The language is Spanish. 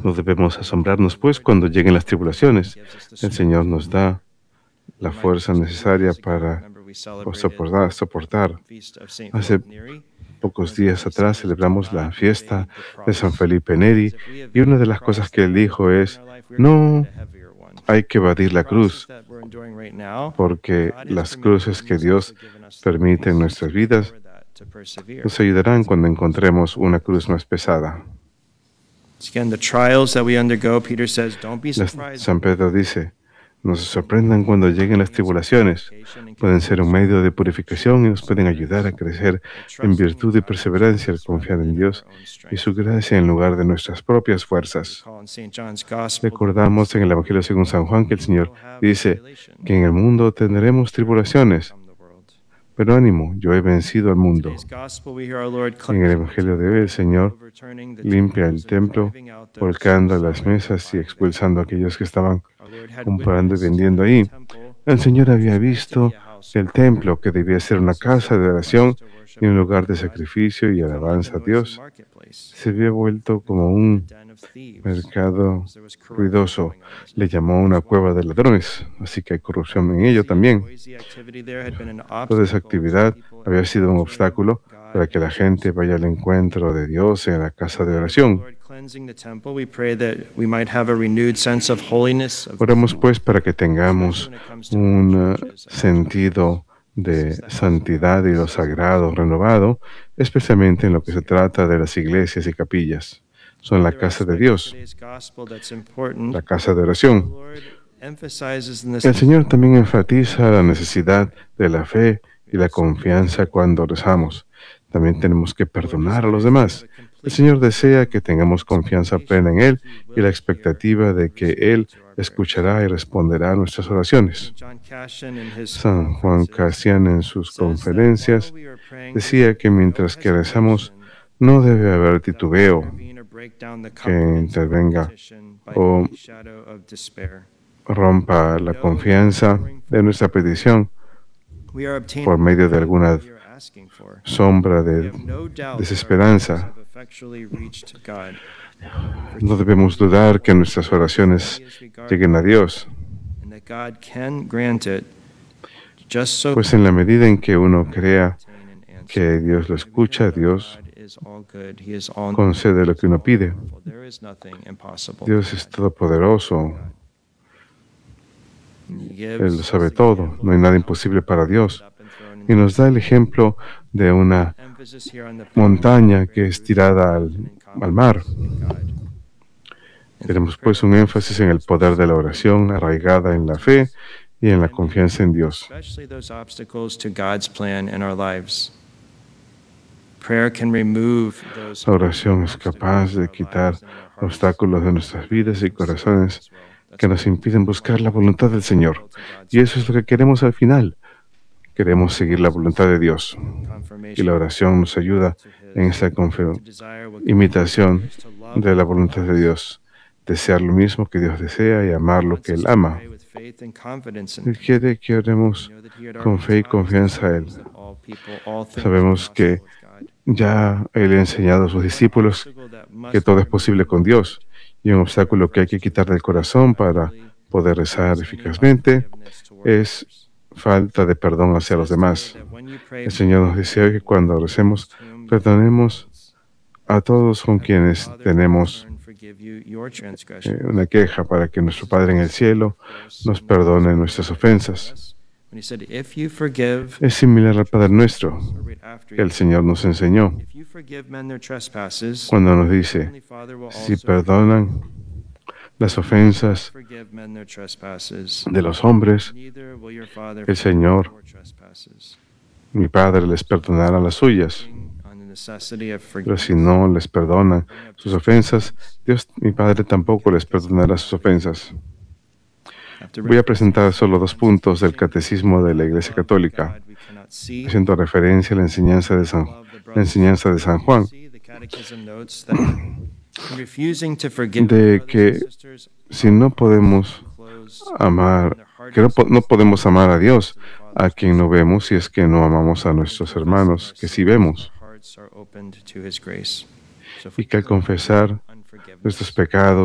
No debemos asombrarnos, pues, cuando lleguen las tribulaciones. El Señor nos da la fuerza necesaria para soportar. Hace pocos días atrás celebramos la fiesta de San Felipe Neri y una de las cosas que él dijo es, no hay que evadir la cruz, porque las cruces que Dios permite en nuestras vidas nos ayudarán cuando encontremos una cruz más pesada. San Pedro dice, no se sorprendan cuando lleguen las tribulaciones. Pueden ser un medio de purificación y nos pueden ayudar a crecer en virtud y perseverancia al confiar en Dios y su gracia en lugar de nuestras propias fuerzas. Recordamos en el Evangelio según San Juan que el Señor dice que en el mundo tendremos tribulaciones, pero ánimo, yo he vencido al mundo. En el Evangelio de hoy el Señor limpia el templo, volcando las mesas y expulsando a aquellos que estaban comprando y vendiendo ahí. El Señor había visto el templo, que debía ser una casa de oración y un lugar de sacrificio y alabanza a Dios, se había vuelto como un mercado ruidoso. Le llamó una cueva de ladrones, así que hay corrupción en ello también. Toda esa actividad había sido un obstáculo para que la gente vaya al encuentro de Dios en la casa de oración. Oremos pues para que tengamos un sentido de santidad y lo sagrado renovado, especialmente en lo que se trata de las iglesias y capillas. Son la casa de Dios, la casa de oración. El Señor también enfatiza la necesidad de la fe y la confianza cuando rezamos. También tenemos que perdonar a los demás. El Señor desea que tengamos confianza plena en Él y la expectativa de que Él escuchará y responderá a nuestras oraciones. San Juan Cassian en sus conferencias decía que mientras que rezamos no debe haber titubeo que intervenga o rompa la confianza de nuestra petición por medio de alguna sombra de desesperanza. No debemos dudar que nuestras oraciones lleguen a Dios, pues en la medida en que uno crea que Dios lo escucha, Dios concede lo que uno pide. Dios es todopoderoso. Él lo sabe todo. No hay nada imposible para Dios. Y nos da el ejemplo de una montaña que es tirada al mar. Tenemos pues un énfasis en el poder de la oración arraigada en la fe y en la confianza en Dios. La oración es capaz de quitar obstáculos de nuestras vidas y corazones que nos impiden buscar la voluntad del Señor. Y eso es lo que queremos al final. Queremos seguir la voluntad de Dios. Y la oración nos ayuda en esta imitación de la voluntad de Dios. Desear lo mismo que Dios desea y amar lo que Él ama. Él quiere que oremos con fe y confianza a Él. Sabemos que ya Él ha enseñado a sus discípulos que todo es posible con Dios. Y un obstáculo que hay que quitar del corazón para poder rezar eficazmente es falta de perdón hacia los demás. El Señor nos dice hoy que cuando recemos, perdonemos a todos con quienes tenemos una queja, para que nuestro Padre en el cielo nos perdone nuestras ofensas. Es similar al Padre Nuestro que el Señor nos enseñó cuando nos dice, si perdonan las ofensas de los hombres, el Señor, mi Padre, les perdonará las suyas. Pero si no les perdonan sus ofensas, Dios, mi Padre, tampoco les perdonará sus ofensas. Voy a presentar solo 2 puntos del Catecismo de la Iglesia Católica, haciendo referencia a la enseñanza de San Juan, de que si no podemos amar, no podemos amar a Dios, a quien no vemos, si es que no amamos a nuestros hermanos, que sí vemos. Y que al confesar nuestros pecados,